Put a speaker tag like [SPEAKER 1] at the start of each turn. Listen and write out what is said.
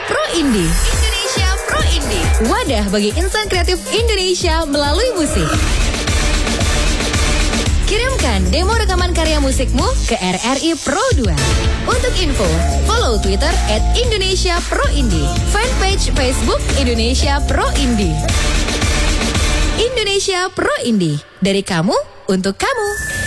[SPEAKER 1] Pro Indie. Indonesia Pro Indie. Wadah bagi insan kreatif Indonesia melalui musik. Kirimkan demo rekaman karya musikmu ke RRI Pro 2. Untuk info, follow Twitter @IndonesiaProIndie, fanpage Facebook Indonesia Pro Indie. Indonesia Pro Indie, dari kamu untuk kamu.